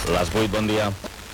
Les 8, bon dia.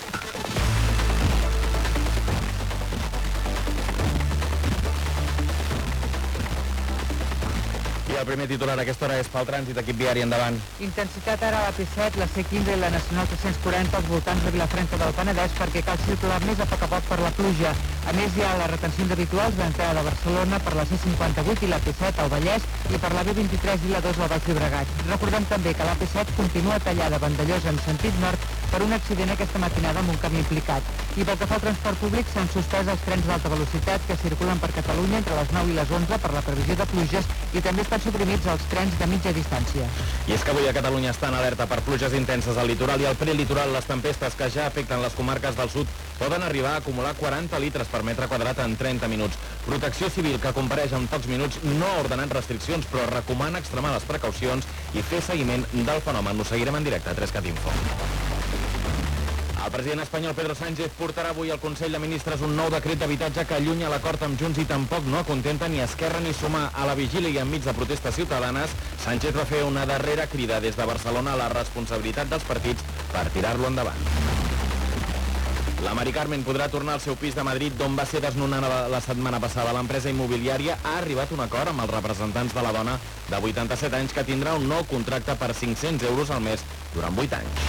I el primer titular a aquesta hora és pel trànsit, equip viari, endavant. Intensitat ara a la P7, la C15 i la Nacional 340 als voltants de Vilafranca del Penedès perquè cal circular més a poc per la pluja. A més, hi ha les retencions habituals d'entrada de Barcelona per la C58 i la P7 al Vallès i per la B23 i la 2 al Baix Llobregat. Recordem també que la P7 continua tallada a Vandellòs en sentit nord per un accident aquesta matinada amb un camí implicat. I pel que fa al transport públic, s'han suspès els trens d'alta velocitat que circulen per Catalunya entre les 9 i les 11 per la previsió de pluges i també estan suprimits els trens de mitja distància. I és que avui a Catalunya està en alerta per pluges intenses al litoral i al prelitoral. Les tempestes que ja afecten les comarques del sud poden arribar a acumular 40 litres per metre quadrat en 30 minuts. Protecció Civil, que compareix en pocs minuts, no ha ordenat restriccions, però recomana extremar les precaucions i fer seguiment del fenomen. Ho seguirem en directe a 3CAT Info. El president espanyol Pedro Sánchez portarà avui al Consell de Ministres un nou decret d'habitatge que allunya l'acord amb Junts i tampoc no acontenta ni Esquerra ni Sumar. A la vigília i enmig de protestes ciutadanes, Sánchez va fer una darrera crida des de Barcelona a la responsabilitat dels partits per tirar-lo endavant. La Mari Carmen podrà tornar al seu pis de Madrid, d'on va ser desnonada la setmana passada. L'empresa immobiliària ha arribat a un acord amb els representants de la dona de 87 anys que tindrà un nou contracte per 500 euros al mes durant 8 anys.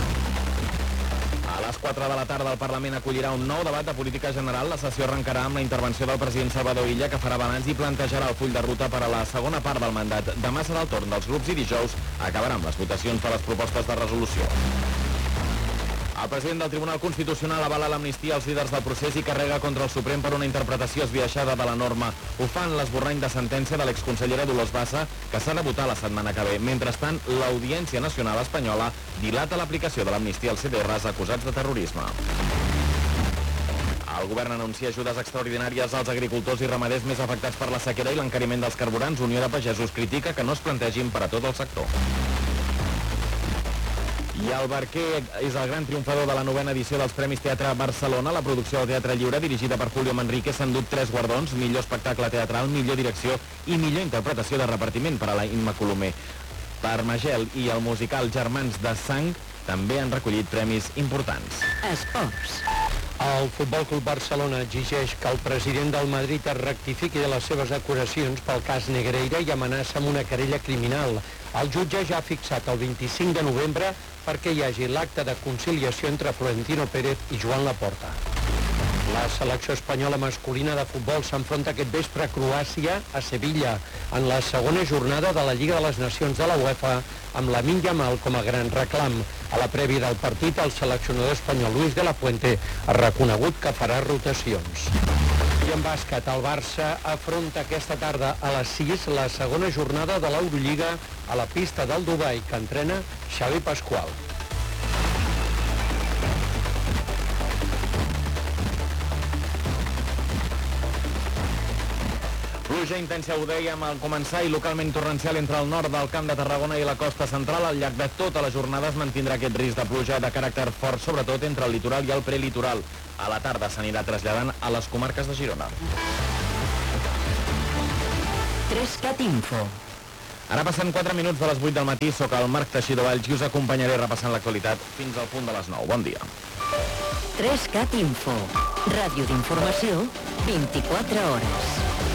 A les 4 de la tarda el Parlament acollirà un nou debat de política general. La sessió arrencarà amb la intervenció del president Salvador Illa, que farà balanç i plantejarà el full de ruta per a la segona part del mandat. Demà serà el torn dels grups i dijous acabarà amb les votacions de les propostes de resolució. El president del Tribunal Constitucional avala l'amnistia als líders del procés i carrega contra el Suprem per una interpretació esbiaixada de la norma. Ho fa en l'esborrany de sentència de l'exconsellera Dolors Bassa, que s'ha de votar la setmana que ve. Mentrestant, l'Audiència Nacional Espanyola dilata l'aplicació de l'amnistia als CDRs acusats de terrorisme. El govern anuncia ajudes extraordinàries als agricultors i ramaders més afectats per la sequera i l'encariment dels carburants. Unió de Pagesos critica que no es plantegin per a tot el sector. I el Barquer és el gran triomfador de la 9ª edició dels Premis Teatre Barcelona. La producció del Teatre Lliure, dirigida per Julio Manrique, s'ha endut 3 guardons: millor espectacle teatral, millor direcció i millor interpretació de repartiment per a la Imma Colomer. Per Magel i el musical Germans de Sang també han recollit premis importants. Esports. El Futbol Club Barcelona exigeix que el president del Madrid es rectifiqui de les seves acusacions pel cas Negreira i amenaça amb una querella criminal. El jutge ja ha fixat el 25 de novembre perquè hi hagi l'acte de conciliació entre Florentino Pérez i Joan Laporta. La selecció espanyola masculina de futbol s'enfronta aquest vespre a Croàcia, a Sevilla, en la segona jornada de la Lliga de les Nacions de la UEFA, amb Lamine Yamal com a gran reclam. A la prèvia del partit, el seleccionador espanyol Luis de la Fuente ha reconegut que farà rotacions. I en bàsquet, el Barça afronta aquesta tarda a les 6 la segona jornada de l'Eurolliga a la pista del Dubai, que entrena Xavi Pascual. Pluja intensa, ho dèiem al començar, i localment torrencial entre el nord del Camp de Tarragona i la costa central. Al llarg de tota la jornada es mantindrà aquest risc de pluja de caràcter fort, sobretot entre el litoral i el prelitoral. A la tarda s'anirà traslladant a les comarques de Girona. 3CAT Info. Ara passen 4 minuts de les 8 del matí. Soc el Marc Teixidor Valls i us acompanyaré repassant l'actualitat fins al punt de les 9. Bon dia. 3CAT Info. Ràdio d'informació, 24 hores.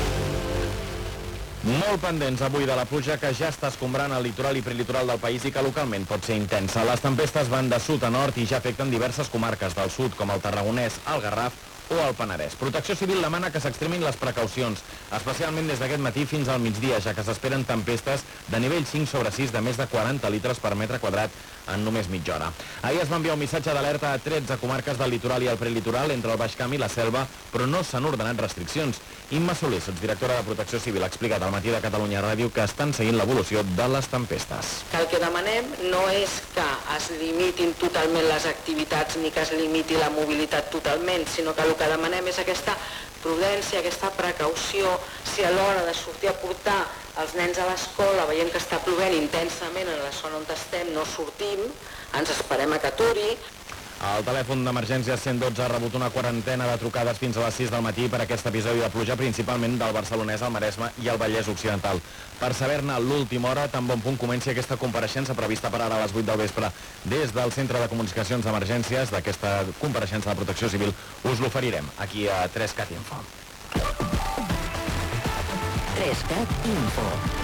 Molt pendents avui de la pluja que ja està escombrant el litoral i prelitoral del país i que localment pot ser intensa. Les tempestes van de sud a nord i ja afecten diverses comarques del sud, com el Tarragonès, el Garraf o el Penedès. Protecció Civil demana que s'extremin les precaucions, especialment des d'aquest matí fins al migdia, ja que s'esperen tempestes de nivell 5/6 de més de 40 litres per metre quadrat en només mitja hora. Ahir es va enviar un missatge d'alerta a 13 comarques del litoral i el prelitoral, entre el Baix Camp i la Selva, però no s'han ordenat restriccions. Imma Soler, sotsdirectora de Protecció Civil, ha explicat al Matí de Catalunya Ràdio que estan seguint l'evolució de les tempestes. Que el que demanem no és que es limitin totalment les activitats ni que es limiti la mobilitat totalment, sinó que el que demanem és aquesta prudència, aquesta precaució. Si a l'hora de sortir a portar els nens a l'escola veiem que està plovent intensament en la zona on estem, no sortim, ens esperem a que aturi. El telèfon d'emergència 112 ha rebut una quarantena de trucades fins a les 6 del matí per aquest episodi de pluja, principalment del Barcelonès, el Maresme i el Vallès Occidental. Per saber-ne l'última hora, tan bon punt comenci aquesta compareixença prevista per ara a les 8 del vespre. Des del Centre de Comunicacions d'Emergències d'aquesta compareixença de Protecció Civil us l'oferirem aquí a 3CAT Info. 3CAT Info.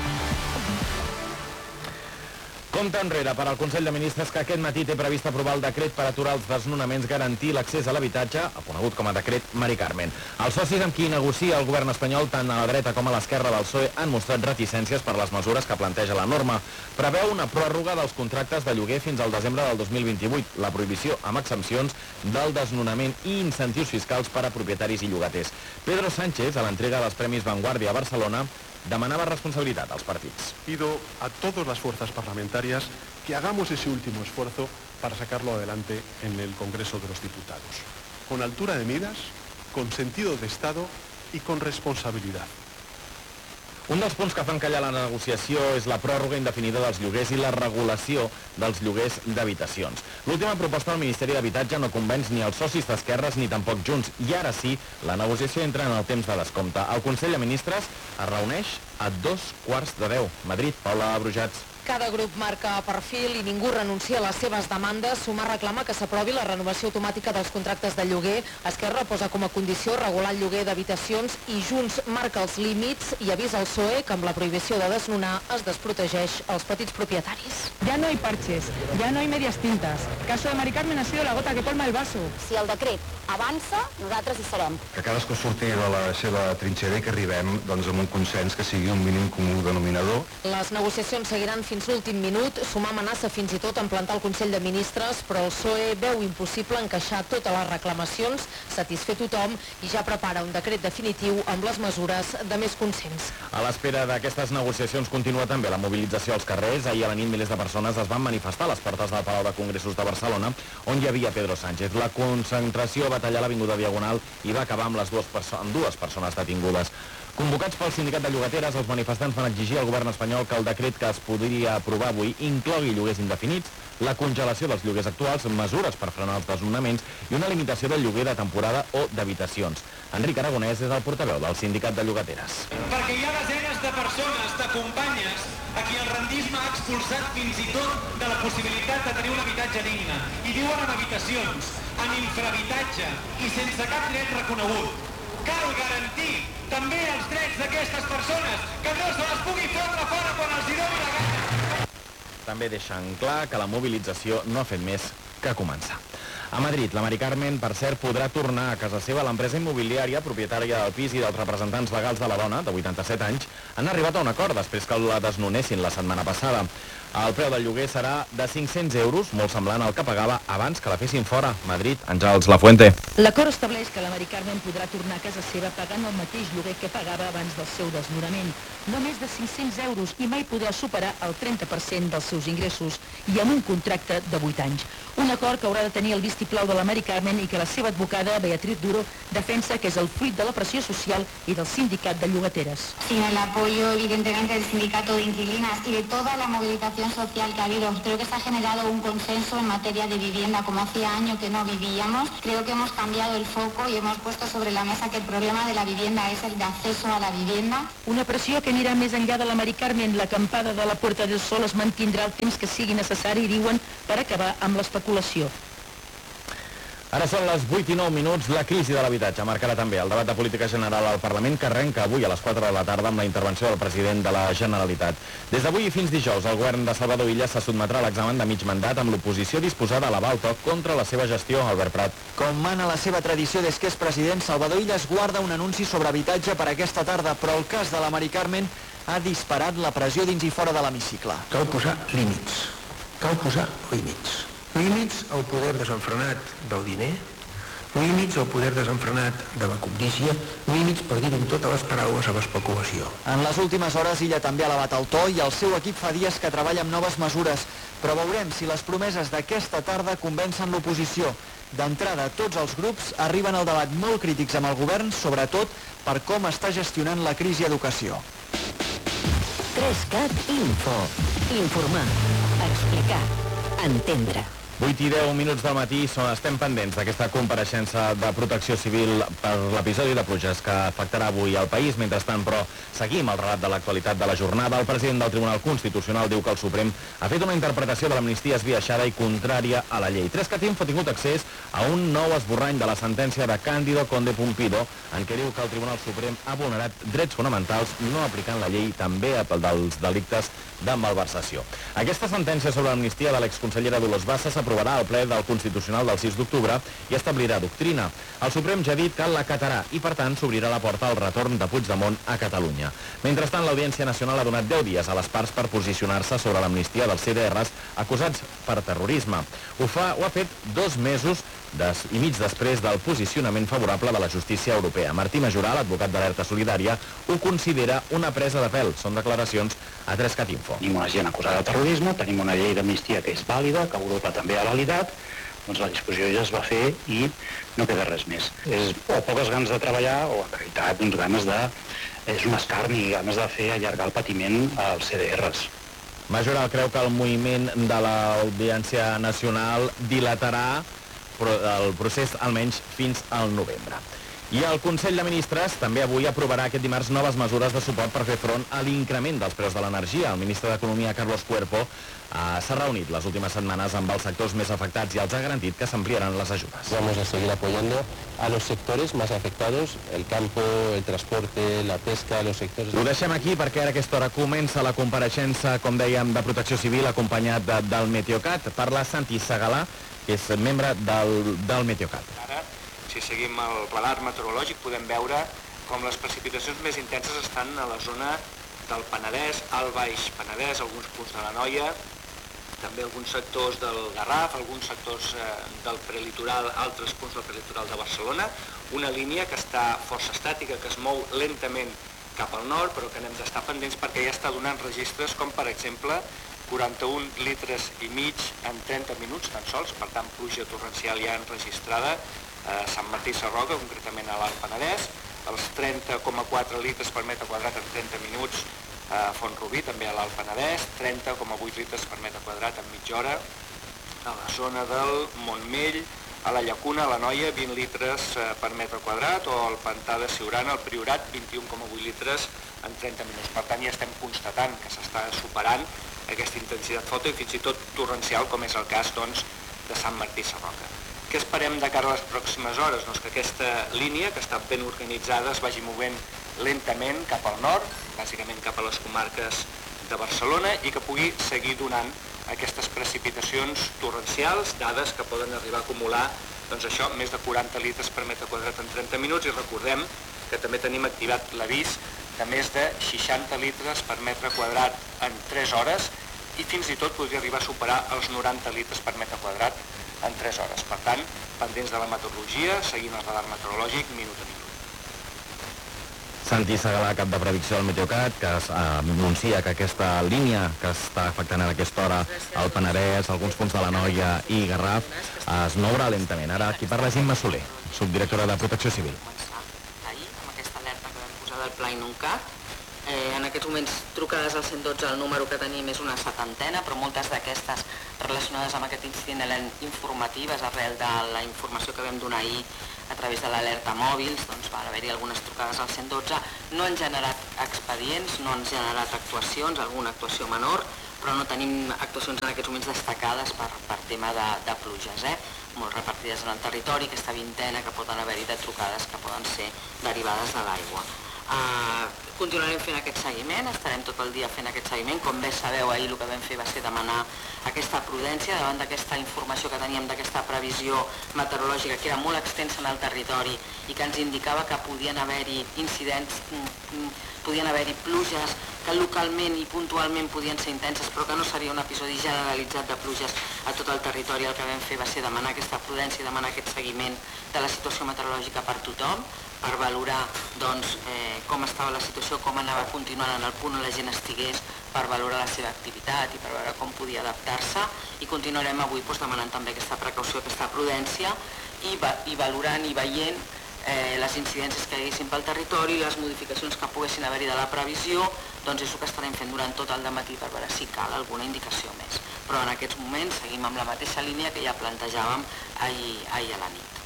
Compte enrere per al Consell de Ministres que aquest matí té previst aprovar el decret per aturar els desnonaments, garantir l'accés a l'habitatge, el conegut com a decret Mari Carmen. Els socis amb qui negocia el govern espanyol, tant a la dreta com a l'esquerra del PSOE, han mostrat reticències per les mesures que planteja la norma. Preveu una pròrroga dels contractes de lloguer fins al desembre del 2028, la prohibició amb exempcions del desnonament i incentius fiscals per a propietaris i llogaters. Pedro Sánchez, a l'entrega dels Premis Vanguardia a Barcelona, demanaba responsabilidad als partits. Pido a todas las fuerzas parlamentarias que hagamos ese último esfuerzo para sacarlo adelante en el Congreso de los Diputados, con altura de miras, con sentido de Estado y con responsabilidad. Un dels punts que fan callar la negociació és la pròrroga indefinida dels lloguers i la regulació dels lloguers d'habitacions. L'última proposta del Ministeri d'Habitatge no convenç ni els socis d'esquerres ni tampoc Junts, i ara sí, la negociació entra en el temps de descompte. El Consell de Ministres es reuneix a 2:15. Madrid, Paula Brujats. Cada grup marca perfil i ningú renuncia a les seves demandes. Sumar reclama que s'aprovi la renovació automàtica dels contractes de lloguer. Esquerra posa com a condició regular el lloguer d'habitacions i Junts marca els límits i avisa al PSOE que amb la prohibició de desnonar es desprotegeix els petits propietaris. Ya no hay parches, ya no hay medias tintas. El caso de Mari Carmen ha sido la gota que colma el vaso. Si el decret avança, nosaltres hi serem. Que cadascú surti de la seva trinxera i que arribem doncs, amb un consens que sigui un mínim comú denominador. Les negociacions seguiran fins l'últim minut. Sumar amenaça fins i tot en plantar el Consell de Ministres, però el PSOE veu impossible encaixar totes les reclamacions, satisfer tothom i ja prepara un decret definitiu amb les mesures de més consens. A l'espera d'aquestes negociacions continua també la mobilització als carrers. Ahir a la nit milers de persones es van manifestar a les portes del Palau de Congressos de Barcelona, on hi havia Pedro Sánchez. La concentració va tallar l'Avinguda Diagonal i va acabar amb dues persones detingudes. Convocats pel sindicat de llogateres, els manifestants van exigir al govern espanyol que el decret que es podria aprovar avui inclogui lloguers indefinits, la congelació dels lloguers actuals, mesures per frenar els desnonaments i una limitació del lloguer de temporada o d'habitacions. Enric Aragonès és el portaveu del sindicat de llogateres. Perquè hi ha desenes de persones, de companyes, a qui el rendisme ha expulsat fins i tot de la possibilitat de tenir un habitatge digne. I viuen en habitacions, en infrahabitatge i sense cap dret reconegut. Cal garantir també els drets d'aquestes persones, que no se les pugui fotre fora quan els hi doni la gana. També deixen clar que la mobilització no ha fet més que començar. A Madrid, la Mari Carmen, per cert, podrà tornar a casa seva. L'empresa immobiliària, propietària del pis i dels representants legals de la dona, de 87 anys, han arribat a un acord després que la desnonessin la setmana passada. El preu del lloguer serà de 500 euros, molt semblant al que pagava abans que la fessin fora. Madrid, Àngels Lafuente. L'acord estableix que la Mari Carmen podrà tornar a casa seva pagant el mateix lloguer que pagava abans del seu desnonament. No més de 500 euros i mai podrà superar el 30% dels seus ingressos i amb un contracte de 8 anys. Un acord que haurà de tenir el vistiplau de la Mari Carmen i que la seva advocada, Beatriz Duro, defensa que és el fruit de la pressió social i del sindicat de llogateres. Sin el apoyo, evidentemente, del sindicato de inquilinas y de toda la movilización social que ha habido, creo que se ha generado un consenso en materia de vivienda, como hacía años que no vivíamos. Creo que hemos cambiado el foco y hemos puesto sobre la mesa que el problema de la vivienda es el de acceso a la vivienda. Una pressió que anirà més enllà de la Mari Carmen. L'acampada de la Puerta del Sol es mantindrà el temps que sigui necessari, diuen, per acabar amb l'especulació. Ara són les 8 i 9 minuts. La crisi de l'habitatge marcarà també el debat de política general al Parlament, que arrenca avui a les 4 de la tarda amb la intervenció del president de la Generalitat. Des d'avui i fins dijous, el govern de Salvador Illa se sotmetrà a l'examen de mig mandat amb l'oposició disposada a elevar el toc contra la seva gestió. Albert Prat. Com mana la seva tradició des que és president, Salvador Illa es guarda un anunci sobre habitatge per aquesta tarda, però el cas de la Mari Carmen ha disparat la pressió dins i fora de l'hemicicle. Cal posar límits. Cal posar límits. Límits al poder desenfrenat del diner, límits al poder desenfrenat de la cobdícia, límits, per dir-ho amb totes les paraules, a l'especulació. En les últimes hores Illa també ha elevat el to i el seu equip fa dies que treballa amb noves mesures, però veurem si les promeses d'aquesta tarda convencen l'oposició. D'entrada, tots els grups arriben al debat molt crítics amb el govern, sobretot per com està gestionant la crisi a educació. 3CAT Info. Informar, explicar, entendre. 8:10 del matí, estem pendents d'aquesta compareixença de Protecció Civil per l'episodi de pluges que afectarà avui al país. Mentrestant, però, seguim el relat de l'actualitat de la jornada. El president del Tribunal Constitucional diu que el Suprem ha fet una interpretació de l'amnistia esbiaixada i contrària a la llei. 3Catinfo ha tingut accés a un nou esborrany de la sentència de Cándido Conde Pumpido, en què diu que el Tribunal Suprem ha vulnerat drets fonamentals no aplicant la llei també dels delictes de malversació. Aquesta sentència sobre l'amnistia de l'exconsellera Dolors Bassa s'aprovarà al ple del Constitucional del 6 d'octubre i establirà doctrina. El Suprem ja ha dit que l'acatarà i, per tant, s'obrirà la porta al retorn de Puigdemont a Catalunya. Mentrestant, l'Audiència Nacional ha donat 10 dies a les parts per posicionar-se sobre l'amnistia dels CDRs acusats per terrorisme. Ho ha fet 2 mesos i mig després del posicionament favorable de la justícia europea. Martí Majorà, l'advocat d'Alerta Solidària, ho considera una presa de pèl. Són declaracions a 3Catinfo. Tenim una gent acusada de terrorisme, tenim una llei d'amnistia que és vàlida, que Europa també ha validat, doncs la discussió ja es va fer i no queda res més. És o poques ganes de treballar o en realitat doncs ganes de... és un escarni, ganes de fer allargar el patiment als CDRs. Majorà creu que el moviment de l'Audiència Nacional dilatarà el procés almenys fins al novembre. I el Consell de Ministres també avui aprovarà aquest dimarts noves mesures de suport per fer front a l'increment dels preus de l'energia. El ministre d'Economia, Carlos Cuerpo, s'ha reunit les últimes setmanes amb els sectors més afectats i els ha garantit que s'ampliaran les ajudes. Vamos a seguir apoyando a los sectores más afectados, el campo, el transporte, la pesca, los sectores... Ho deixem aquí perquè ara a aquesta hora comença la compareixença, com dèiem, de Protecció Civil acompanyat del Meteocat. Parla Santi Segalà, que és membre del Meteocat. Ara, si seguim el radar meteorològic, podem veure com les precipitacions més intenses estan a la zona del Penedès, al Baix Penedès, alguns punts de l'Anoia, també alguns sectors del Garraf, alguns sectors del prelitoral, altres punts del prelitoral de Barcelona, una línia que està força estàtica, que es mou lentament cap al nord, però que n'hem d'estar pendents perquè ja està donant registres com, per exemple, 41 litres i mig en 30 minuts tan sols, per tant, pluja torrencial ja enregistrada a Sant Martí Sarroca, concretament a l'Alt Penedès, els 30,4 litres per metre quadrat en 30 minuts a Font-rubí, també a l'Alt Penedès, 30,8 litres per metre quadrat en mitja hora a la zona del Montmell, a la Llacuna, a l'Anoia, 20 litres per metre quadrat, o al Pantà de Siurana, al Priorat, 21,8 litres en 30 minuts. Per tant, ja estem constatant que s'està superant aquesta intensitat foto i fins i tot torrencial, com és el cas doncs, de Sant Martí Sarroca. Què esperem de cara a les pròximes hores? Doncs que aquesta línia, que està ben organitzada, es vagi movent lentament cap al nord, bàsicament cap a les comarques de Barcelona, i que pugui seguir donant aquestes precipitacions torrencials, dades que poden arribar a acumular doncs això, més de 40 litres per metre quadrat en 30 minuts, i recordem que també tenim activat l'avís de més de 60 litres per metre quadrat en 3 hores i fins i tot podria arribar a superar els 90 litres per metre quadrat en 3 hores. Per tant, pendents de la meteorologia, seguint el radar meteorològic minut a minut. Santi Segalà, cap de predicció del Meteocat, que anuncia que aquesta línia que està afectant a aquesta hora el Penedès, alguns punts de l'Anoia i Garraf, es mourà lentament. Ara aquí parla Imma Soler, subdirectora de Protecció Civil. Del Pla Inuncat. En aquests moments trucades al 112 el número que tenim és una 70, però moltes d'aquestes relacionades amb aquest incident eren informatives arrel de la informació que vam donar ahir a través de l'alerta mòbils, doncs va haver-hi algunes trucades al 112, no han generat expedients, no han generat actuacions, alguna actuació menor, però no tenim actuacions en aquests moments destacades per tema de pluges, molt repartides en el territori, aquesta vintena que poden haver-hi de trucades que poden ser derivades de l'aigua. Continuarem fent aquest seguiment, estarem tot el dia fent aquest seguiment. Com bé sabeu, ahir el que vam fer va ser demanar aquesta prudència davant d'aquesta informació que teníem d'aquesta previsió meteorològica que era molt extensa en el territori i que ens indicava que podien haver-hi incidents, podien haver-hi pluges que localment i puntualment podien ser intenses, però que no seria un episodi generalitzat de pluges a tot el territori. El que vam fer va ser demanar aquesta prudència i demanar aquest seguiment de la situació meteorològica per tothom, per valorar com estava la situació, com anava continuant en el punt on la gent estigués, per valorar la seva activitat i per veure com podia adaptar-se, i continuarem avui demanant també aquesta precaució, aquesta prudència, i valorant i veient les incidències que hi haguessin pel territori, les modificacions que poguessin haver-hi de la previsió, doncs és el que estarem fent durant tot el dematí per veure si cal alguna indicació més. però en aquests moments seguim amb la mateixa línia que ja plantejàvem ahir a la nit.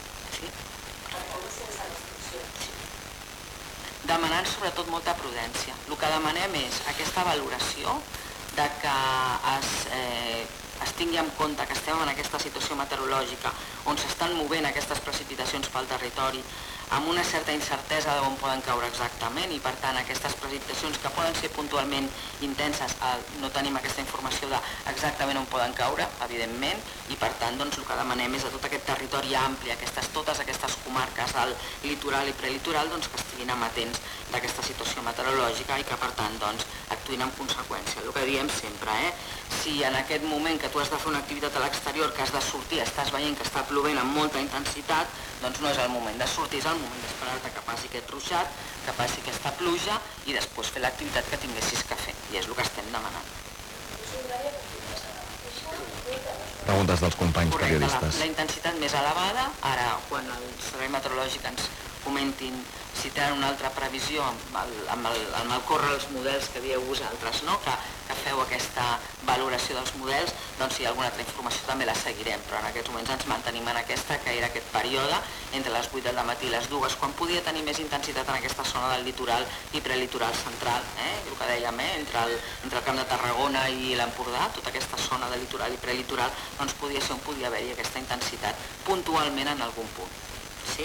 Demanant sobretot molta prudència. El que demanem és aquesta valoració de que es tingui en compte que estem en aquesta situació meteorològica on s'estan movent aquestes precipitacions pel territori amb una certa incertesa d'on poden caure exactament i per tant aquestes precipitacions que poden ser puntualment intenses no tenim aquesta informació d'exactament on poden caure, evidentment, i per tant el que demanem és a tot aquest territori ampli, totes aquestes comarques del litoral i prelitoral que estiguin amatents d'aquesta situació meteorològica i que per tant actuïn en conseqüència. El que diem sempre, si en aquest moment que tu has de fer una activitat a l'exterior, que has de sortir, estàs veient que està plovent amb molta intensitat, doncs no és el moment de sortir, és el moment d'esperar-te que passi aquest ruixat, que passi aquesta pluja i després fer l'activitat que tinguessis que fer. I és el que estem demanant. Preguntes dels companys periodistes. La intensitat més elevada, ara quan el Servei Meteorològic ens comentin si tenen una altra previsió amb el córrer els models que dieu vosaltres, que feu aquesta valoració dels models, doncs si hi ha alguna altra informació també la seguirem, però en aquests moments ens mantenim en aquesta, que era aquest període entre les 8 del matí i les 2, quan podia tenir més intensitat en aquesta zona del litoral i prelitoral central, el que dèiem, entre el Camp de Tarragona i l'Empordà, tota aquesta zona de litoral i prelitoral, doncs podia ser on podia haver-hi aquesta intensitat puntualment en algun punt. Sí?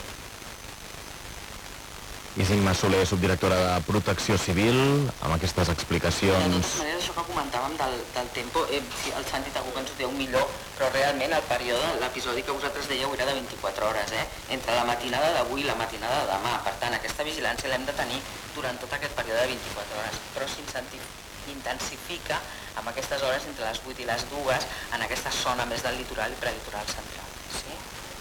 Imma Soler, subdirectora de Protecció Civil, amb aquestes explicacions. De totes maneres, això que comentàvem del tempo, el Santi Tagú que ens ho diu millor, però realment el període, l'episodi que vosaltres dèieu era de 24 hores, entre la matinada d'avui i la matinada de demà. Per tant, aquesta vigilància l'hem de tenir durant tot aquest període de 24 hores, però s'intensifica amb aquestes hores entre les 8 i les 2 en aquesta zona més del litoral i prelitoral central. Sí?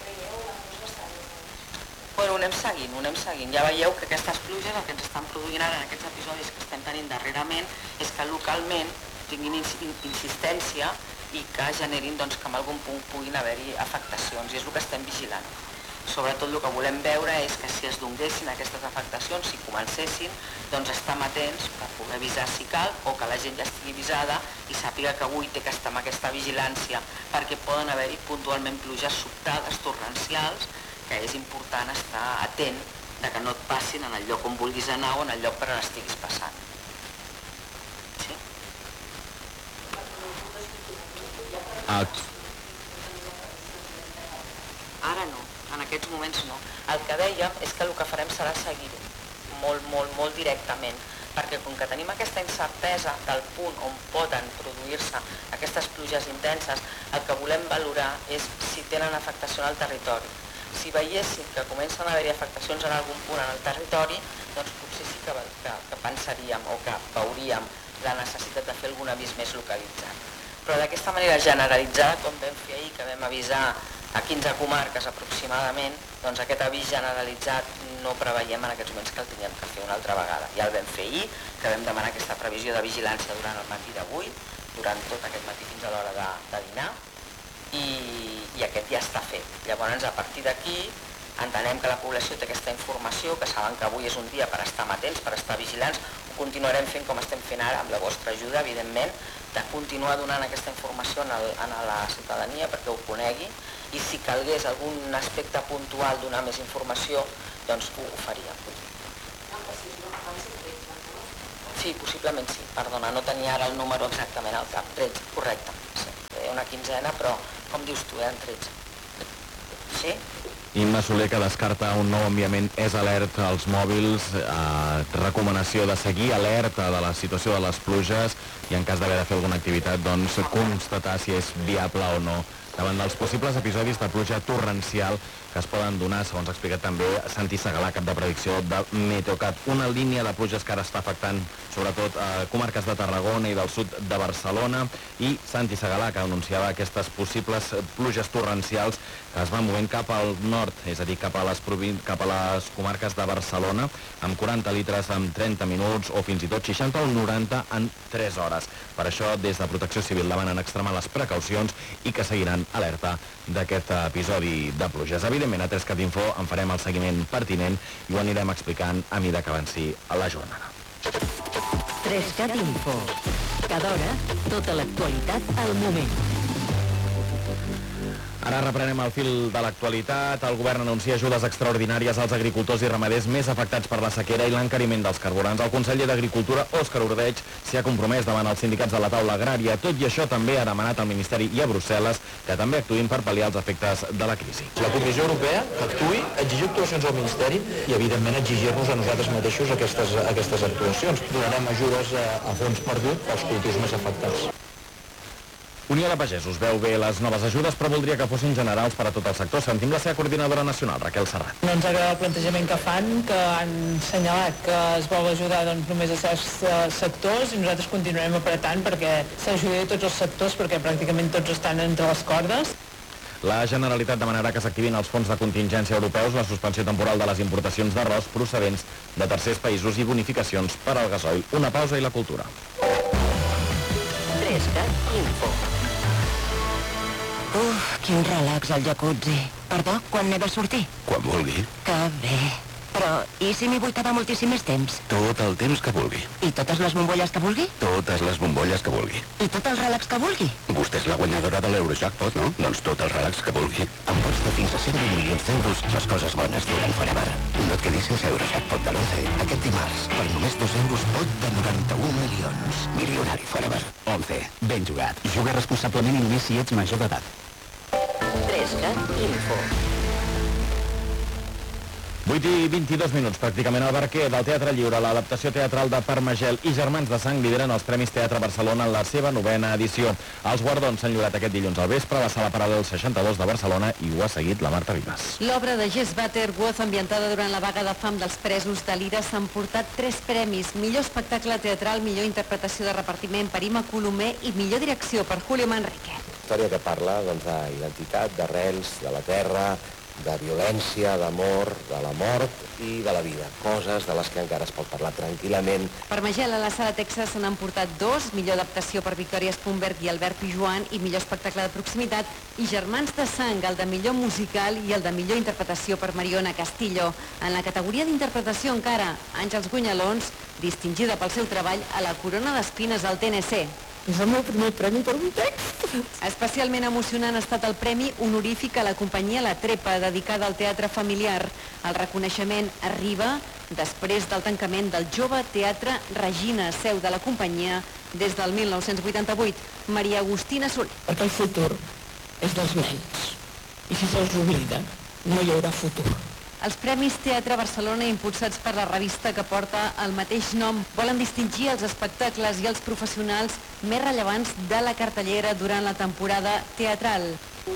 Bueno, ho anem seguint. Ja veieu que aquestes pluges el que ens estan produint ara en aquests episodis que estem tenint darrerament és que localment tinguin insistència i que generin que en algun punt puguin haver-hi afectacions i és el que estem vigilant. Sobretot el que volem veure és que si es donguessin aquestes afectacions, si comencessin, doncs estar atents per poder avisar si cal o que la gent ja estigui avisada i sàpiga que avui té que estar amb aquesta vigilància perquè poden haver-hi puntualment pluges sobtades, torrencials, que és important estar atent que no et passin en el lloc on vulguis anar o en el lloc per on estiguis passant. Sí? Ara no, en aquests moments no. El que dèiem és que el que farem serà seguir-ho molt directament, perquè com que tenim aquesta incertesa del punt on poden produir-se aquestes pluges intenses, el que volem valorar és si tenen afectació en el territori. Si veiéssim que comencen a haver-hi afectacions en algun punt en el territori, doncs potser sí que pensaríem o que veuríem la necessitat de fer algun avís més localitzat. Però d'aquesta manera generalitzada, com vam fer ahir, que vam avisar a 15 comarques aproximadament, doncs aquest avís generalitzat no preveiem en aquests moments que el tinguem que fer una altra vegada. Ja el vam fer ahir, que vam demanar aquesta previsió de vigilància durant el matí d'avui, durant tot aquest matí fins a l'hora de dinar, i aquest ja està fet. Llavors, a partir d'aquí, entenem que la població té aquesta informació, que saben que avui és un dia per estar amatents, per estar vigilants, ho continuarem fent com estem fent ara, amb la vostra ajuda, evidentment, de continuar donant aquesta informació a la ciutadania perquè ho conegui, i si calgués algun aspecte puntual donar més informació, doncs ho faríem. Sí, possiblement sí, perdona, no tenia ara el número exactament al cap, 13, correcte, sí. Una quinzena, però com dius tu, eren 13. Sí? Imma Soler, que descarta un nou enviament és alerta als mòbils, recomanació de seguir alerta de la situació de les pluges i en cas d'haver de fer alguna activitat, doncs constatar si és viable o no davant dels possibles episodis de pluja torrencial que es poden donar, segons ha explicat també Santi Segalà, cap de predicció de Meteocat. Una línia de pluges que ara està afectant sobretot comarques de Tarragona i del sud de Barcelona, i Santi Segalà, que anunciava aquestes possibles pluges torrencials que es van movent cap al nord, és a dir, cap a les comarques de Barcelona, amb 40 litres en 30 minuts o fins i tot 60 o 90 en 3 hores. Per això, des de Protecció Civil demanen extremar les precaucions i que seguiran alerta d'aquest episodi de pluges. Evidentment, a 3CAT Info en farem el seguiment pertinent i ho anirem explicant a mesura que avanci a la jornada. 3CAT Info. Cada hora, tota l'actualitat al moment. Ara reprenem el fil de l'actualitat. El govern anuncia ajudes extraordinàries als agricultors i ramaders més afectats per la sequera i l'encariment dels carburants. El conseller d'Agricultura, Òscar Ordeig, s'hi ha compromès davant els sindicats de la taula agrària. Tot i això, també ha demanat al Ministeri i a Brussel·les que també actuïn per pal·liar els efectes de la crisi. La Comissió Europea que actuï, exigir actuacions al Ministeri i, evidentment, exigir-nos a nosaltres mateixos aquestes actuacions. Donarem ajudes a fons perdut als cultius més afectats. Unió de Pagesos veu bé les noves ajudes, però voldria que fossin generals per a tot el sector. Sentim la seva coordinadora nacional, Raquel Serrat. No ens agrada el plantejament que fan, que han assenyalat que es vol ajudar només a certs sectors i nosaltres continuarem apretant perquè s'ajudi a tots els sectors perquè pràcticament tots estan entre les cordes. La Generalitat demanarà que s'activin els fons de contingència europeus, la suspensió temporal de les importacions d'arròs procedents de tercers països i bonificacions per al gasoil. Una pausa i la cultura. 3CAT Info. Quin relax al jacuzzi. Perdó, quan n'he de sortir? Quan vulgui. Que bé. Però, i si m'hi vull quedar moltíssim més temps? Tot el temps que vulgui. I totes les bombolles que vulgui? Totes les bombolles que vulgui. I tot el relax que vulgui? Vostè és la guanyadora de l'Eurojackpot, no? Doncs tot el relax que vulgui. Amb vots de fins a 120 milions d'euros, les coses bones duren forever. No et quedis sense Eurojackpot de l'11. Aquest dimarts, per només 2 euros, pot de 91 milions. Milionari forever. 11. Ben jugat. Juga responsablement i només si ets major d'edat. 3CAT Info. 8 i 22 minuts, pràcticament al Barquer del Teatre Lliure. L'adaptació teatral de Parmagel i Germans de Sang lideren els Premis Teatre Barcelona en la seva 9ª edició. Els guardons s'han lliurat aquest dilluns al vespre a la Sala Paral·lel 62 de Barcelona i ho ha seguit la Marta Vives. L'obra de Jess Butterworth, ambientada durant la vaga de fam dels presos de l'IRA, s'ha emportat 3 premis. Millor espectacle teatral, millor interpretació de repartiment per Ima Colomer i millor direcció per Julio Manrique. Història que parla d'identitat, d'arrels, de la terra, de violència, d'amor, de la mort i de la vida. Coses de les que encara es pot parlar tranquil·lament. Parmagel a la Sala Texas se n'han portat 2, millor adaptació per Victòria Spunberg i Albert Pijuan i millor espectacle de proximitat, i Germans de Sang, el de millor musical i el de millor interpretació per Mariona Castillo. En la categoria d'interpretació encara, Àngels Gunyalons, distingida pel seu treball a la Corona d'Espines al TNC. És el meu primer premi per un text. Especialment emocionant ha estat el premi honorífic a la companyia La Trepa, dedicada al teatre familiar. El reconeixement arriba després del tancament del Jove Teatre Regina, seu de la companyia, des del 1988. Maria Agustina Soler. Perquè el futur és dels nens. I si se'ls oblida, no hi haurà futur. Els Premis Teatre Barcelona, impulsats per la revista que porta el mateix nom, volen distingir els espectacles i els professionals més rellevants de la cartellera durant la temporada teatral.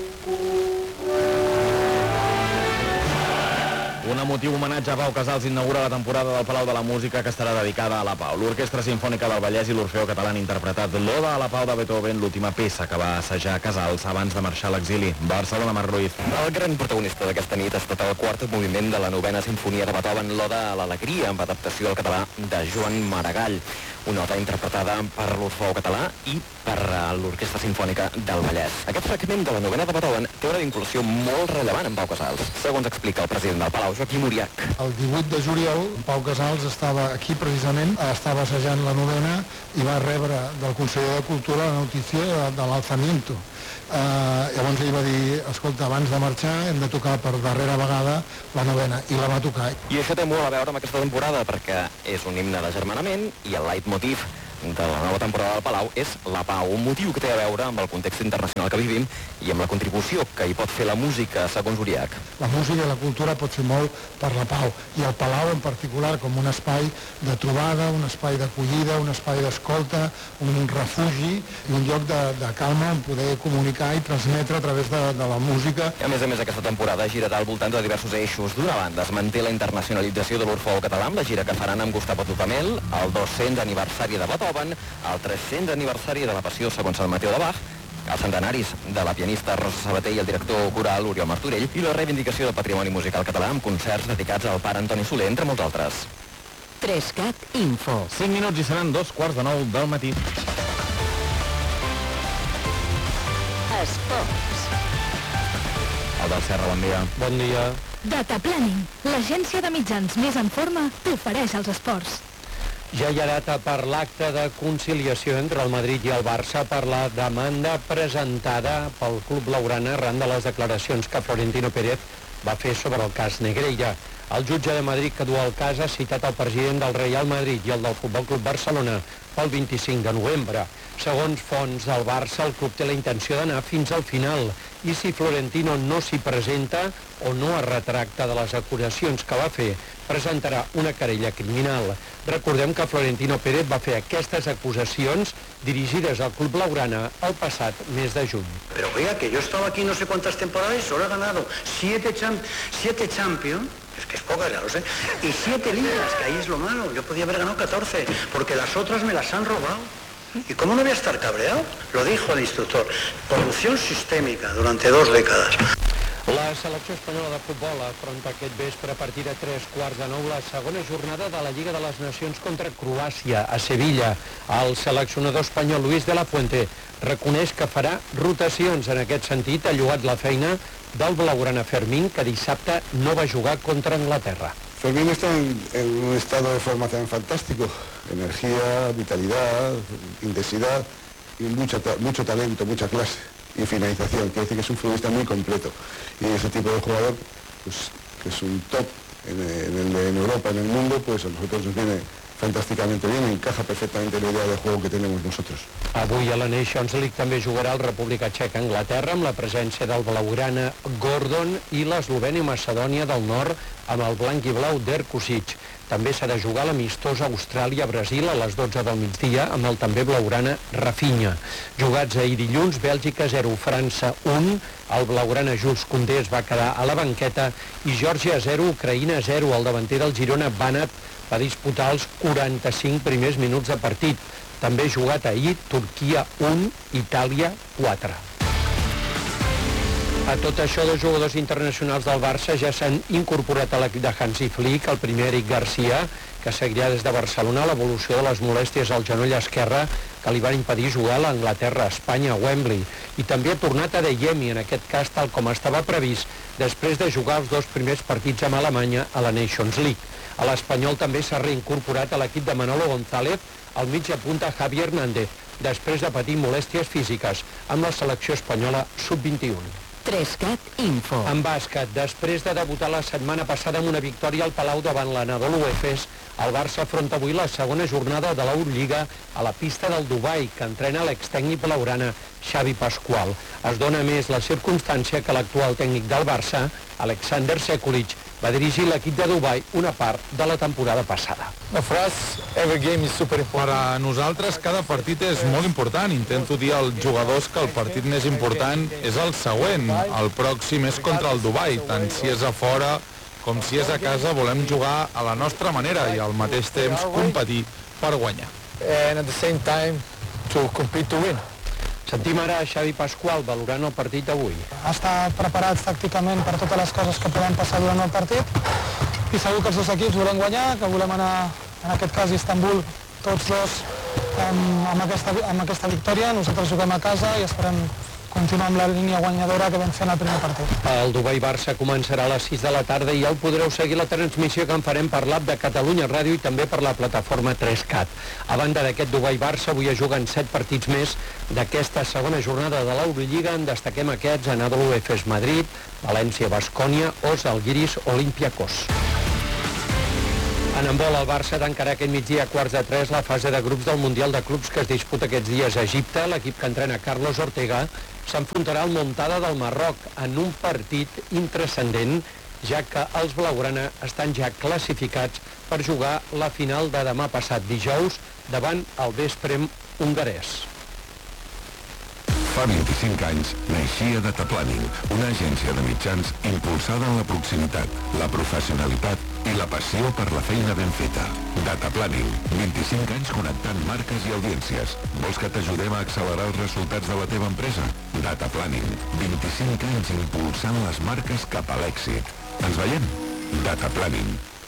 Un emotiu homenatge a Pau Casals inaugura la temporada del Palau de la Música, que estarà dedicada a la Pau. L'Orquestra Simfònica del Vallès i l'Orfeó Català han interpretat l'Oda a la Pau de Beethoven, l'última peça que va assajar Casals abans de marxar a l'exili. Barcelona, Marc Ruiz. El gran protagonista d'aquesta nit ha estat el quart moviment de la 9ª Simfonia de Beethoven, l'Oda a l'Alegria, amb adaptació al català de Joan Maragall. Una oda interpretada per l'Orfeó Català i per l'Orquestra Simfònica del Vallès. Aquest fragment de la 9ª de Beethoven té una vinculació molt rellevant amb Pau Casals, segons explica el president del Palau, Joaquim Uriach. El 18 de juliol, Pau Casals estava aquí precisament, estava assajant la 9ª i va rebre del conseller de Cultura la notícia de l'alzamiento. Llavors ell va dir, escolta, abans de marxar hem de tocar per darrera vegada la 9ª, i la va tocar. I això té molt a veure amb aquesta temporada, perquè és un himne d'agermanament i el leitmotiv de la nova temporada del Palau és la pau, un motiu que té a veure amb el context internacional que vivim i amb la contribució que hi pot fer la música, segons Uriach. La música i la cultura pot fer molt per la pau, i el Palau en particular com un espai de trobada, un espai d'acollida, un espai d'escolta, un refugi i un lloc de calma on poder comunicar i transmetre a través de la música. A més, aquesta temporada girarà al voltant de diversos eixos. D'una banda, es manté la internacionalització de l'Orfeó Català amb la gira que faran amb Gustavo Dudamel, el 200 aniversari de Beethoven, el 300 aniversari de la Passió segons Sant Mateu de Bach, els centenaris de la pianista Rosa Sabater i el director coral Oriol Martorell i la reivindicació del patrimoni musical català amb concerts dedicats al pare Antoni Soler, entre molts altres. 3CAT Info. 5 minuts i seran 2:15 del matí. Esports. Albert Serra, bon dia. Bon dia. Data Planning, l'agència de mitjans més en forma, t'ofereix els esports. Ja hi ha data per l'acte de conciliació entre el Madrid i el Barça per la demanda presentada pel club blaugrana arran de les declaracions que Florentino Pérez va fer sobre el cas Negreira. El jutge de Madrid que du el cas ha citat el president del Real Madrid i el del Futbol Club Barcelona pel 25 de novembre. Segons fonts del Barça, el club té la intenció d'anar fins al final i si Florentino no s'hi presenta o no es retracta de les acusacions que va fer, presentarà una querella criminal. Recordem que Florentino Pérez va fer aquestes acusacions dirigides al club blaugrana el passat mes de juny. Pero oiga, que yo estaba aquí no sé cuántas temporadas y solo he ganado 7 Champions, es que es poca, ya lo sé, y 7 ligas, que ahí es lo malo. Yo podía haber ganado 14, porque las otras me las han robado. ¿Y cómo no voy a estar cabreado? Lo dijo el instructor. Corrupción sistémica durante 2 décadas. La selecció espanyola de futbol afronta aquest vespre a partir de 3:15 la segona jornada de la Lliga de les Nacions contra Croàcia a Sevilla. El seleccionador espanyol Luis de la Fuente reconeix que farà rotacions. En aquest sentit, ha lloat la feina del blaugrana Fermín, que dissabte no va jugar contra Anglaterra. Fermín está en un estado de formación fantástico. Energía, vitalidad, intensidad y mucho talento, mucha clase y finalización. Quiere decir que es un futbolista muy completo. Y ese tipo de jugador, pues, que es un top en Europa, en el mundo, pues a nosotros nos viene fantàsticament bien, encaja perfectament la idea de juego que tenemos nosotros. Avui a la Nations League també jugarà el República Txeca Anglaterra amb la presència del blaugrana Gordon i l'Eslovènia Macedònia del Nord amb el blanc i blau d'Erkusic. També s'ha de jugar l'amistosa Austràlia-Brasil a les 12 del migdia amb el també blaugrana Rafinha. Jugats ahir dilluns, Bèlgica 0, França 1, el blaugrana Jules Koundé es va quedar a la banqueta i Geòrgia 0, Ucraïna 0, el davanter del Girona Banat va disputar els 45 primers minuts de partit. També jugat ahir Turquia 1, Itàlia 4. A tot això, 2 jugadors internacionals del Barça ja s'han incorporat a l'equip de Hansi Flick, el primer Eric Garcia, que seguirà des de Barcelona l'evolució de les molèsties al genoll esquerre que li van impedir jugar a l'Anglaterra, Espanya, a Wembley. I també ha tornat a Adeyemi, en aquest cas tal com estava previst, després de jugar els 2 primers partits amb Alemanya a la Nations League. A l'Espanyol també s'ha reincorporat a l'equip de Manolo González, al mitja punta Javi Hernández, després de patir molèsties físiques amb la selecció espanyola sub-21. 3CAT Info. En bàsquet, després de debutar la setmana passada amb una victòria al Palau davant l'Anadolu Efes, el Barça afronta avui la segona jornada de l'Eurolliga a la pista del Dubai, que entrena l'extècnic blaugrana Xavi Pascual. Es dona més la circumstància que l'actual tècnic del Barça, Alexander Sekulic, va dirigir l'equip de Dubai una part de la temporada passada. Per a nosaltres cada partit és molt important. Intento dir als jugadors que el partit més important és el següent. El pròxim és contra el Dubai. Tant si és a fora com si és a casa volem jugar a la nostra manera i al mateix temps competir per guanyar. Sentim ara a Xavi Pascual valorant el partit d'avui. Estar preparats tàcticament per totes les coses que poden passar durant el partit i segur que els 2 equips volem guanyar, que volem anar, en aquest cas, a Istanbul, tots 2 amb aquesta victòria. Nosaltres juguem a casa i esperem continuar amb la línia guanyadora que vam fer en el primer partit. El Dubai-Barça començarà a les 6 de la tarda i ja ho podreu seguir la transmissió que en farem per l'app de Catalunya Ràdio i també per la plataforma 3CAT. A banda d'aquest Dubai-Barça, avui es juguen 7 partits més d'aquesta segona jornada de l'Eurolliga. En destaquem aquests: Anadolu Efes Madrid, València-Bascònia o Žalgiris Olympiacos. En handbol, el Barça tancarà aquest migdia a 2:45 la fase de grups del Mundial de Clubs que es disputa aquests dies a Egipte. L'equip que entrena Carlos Ortega s'enfrontarà al Montada del Marroc en un partit intranscendent, ja que els blaugrana estan ja classificats per jugar la final de demà passat dijous davant el Veszprém hongarès. Fa 25 anys naixia Data Planning, una agència de mitjans impulsada en la proximitat, la professionalitat i la passió per la feina ben feta. Data Planning, 25 anys connectant marques i audiències. Vols que t'ajudem a accelerar els resultats de la teva empresa? Data Planning, 25 anys impulsant les marques cap a l'èxit. Ens veiem? Data Planning.